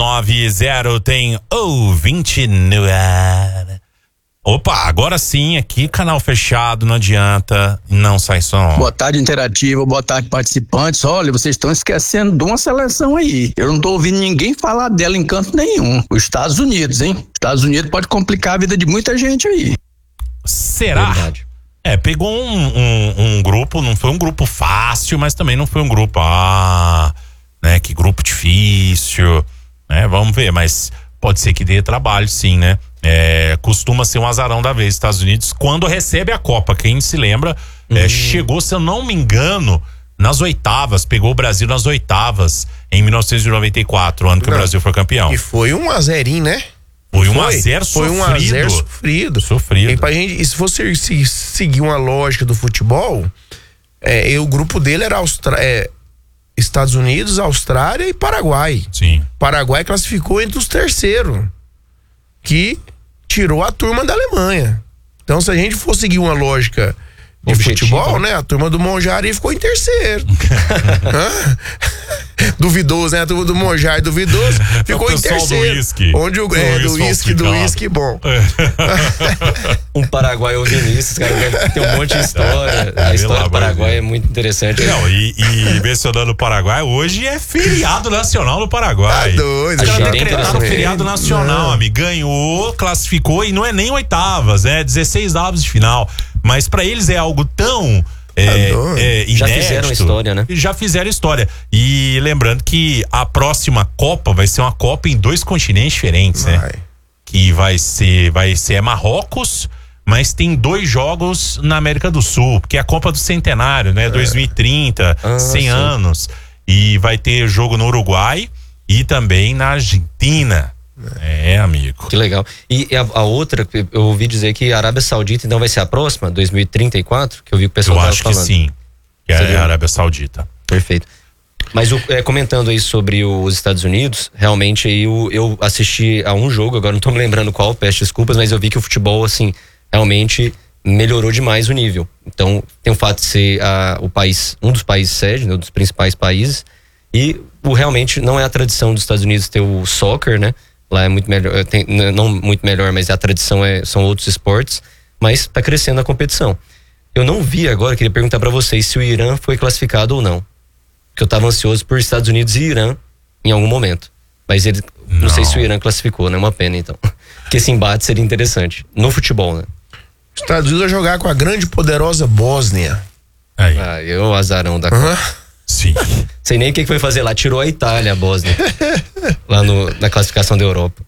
990 tem ouvinte no ar. Opa, agora sim, aqui canal fechado, não adianta, não sai som. Boa tarde, interativa, boa tarde, participantes. Olha, vocês estão esquecendo de uma seleção aí. Eu não tô ouvindo ninguém falar dela em canto nenhum. Os Estados Unidos, hein? Estados Unidos pode complicar a vida de muita gente aí. Será? Verdade. Pegou um grupo, não foi um grupo fácil, mas também não foi um grupo, né, que grupo difícil, né, vamos ver, mas pode ser que dê trabalho sim, né, costuma ser um azarão da vez, Estados Unidos, quando recebe a Copa, quem se lembra, chegou, se eu não me engano, nas oitavas, pegou o Brasil nas oitavas, em 1994, ano que o Brasil foi campeão. E foi um azerinho, né? Foi 1-0 sofrido. Foi 1-0 sofrido. E pra gente, se você seguir uma lógica do futebol, o grupo dele era Estados Unidos, Austrália e Paraguai. Sim. Paraguai classificou entre os terceiros, que tirou a turma da Alemanha. Então, se a gente for seguir uma lógica de futebol, né? A turma do Monjari ficou em terceiro. Duvidoso, né? A turma do Monjari duvidoso ficou em terceiro. Do whisky. Onde do whisky bom. Um paraguaio ouvindo isso, os caras devem ter um monte de história. A história do Paraguai é muito interessante. Não, e mencionando o Paraguai, hoje é feriado nacional no Paraguai. Tá doido. Os caras decretaram feriado nacional, amigo. Ganhou, classificou e não é nem oitavas, 16 avos de final. Mas pra eles é algo tão inédito. Já fizeram história, né? Já fizeram história. E lembrando que a próxima Copa vai ser uma Copa em 2 continentes diferentes, né? Que vai ser Marrocos, mas tem 2 jogos na América do Sul, porque é a Copa do Centenário, né? 2030, 100 anos. E vai ter jogo no Uruguai e também na Argentina. Amigo. Que legal. E a outra, eu ouvi dizer que a Arábia Saudita então vai ser a próxima, 2034, que eu vi que o pessoal tava falando. Eu acho que sim, que é a Arábia Saudita. Perfeito. Mas comentando aí sobre os Estados Unidos, realmente aí eu assisti a um jogo, agora não tô me lembrando qual, peço desculpas, mas eu vi que o futebol, assim, realmente melhorou demais o nível. Então, tem o fato de ser o país, um dos países sede, né, um dos principais países, e realmente não é a tradição dos Estados Unidos ter o soccer, né? Lá é muito melhor, não muito melhor, mas a tradição são outros esportes, mas tá crescendo a competição. Eu não vi agora, queria perguntar para vocês se o Irã foi classificado ou não. Porque eu tava ansioso por Estados Unidos e Irã em algum momento. Mas não sei se o Irã classificou, né? Uma pena então. Porque esse embate seria interessante. No futebol, né? Os Estados Unidos vai jogar com a grande e poderosa Bósnia. Aí. O azarão da Copa. Sim. Sei nem o que foi fazer lá. Tirou a Itália, a Bósnia. Lá na classificação da Europa.